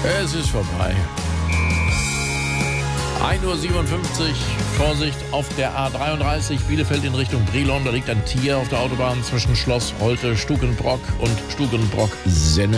Es ist vorbei. 1:57 Uhr. Vorsicht auf der A33 Bielefeld in Richtung Brilon. Da liegt ein Tier auf der Autobahn zwischen Schloss Holte, Stukenbrock und Stukenbrock-Senne.